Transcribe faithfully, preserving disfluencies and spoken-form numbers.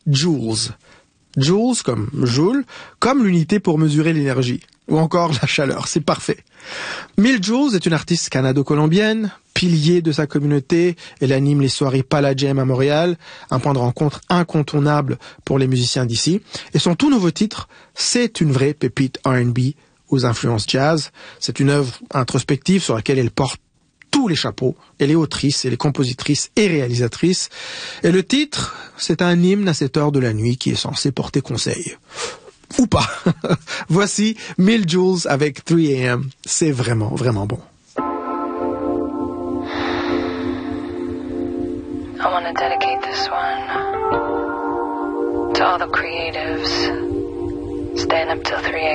joules. Joules comme joule, comme l'unité pour mesurer l'énergie. Ou encore la chaleur, c'est parfait. Mill Jules est une artiste canado-colombienne, pilier de sa communauté. Elle anime les soirées Palajam à Montréal, un point de rencontre incontournable pour les musiciens d'ici. Et son tout nouveau titre, c'est une vraie pépite R and B aux influences jazz. C'est une œuvre introspective sur laquelle elle porte tous les chapeaux. Elle est autrice, elle est compositrice et réalisatrice. Et le titre, c'est un hymne à cette heure de la nuit qui est censé porter conseil. Ou pas. Voici Mill Jules avec three a m. C'est vraiment, vraiment bon. I want to dedicate this one to all the creatives staying up till three a m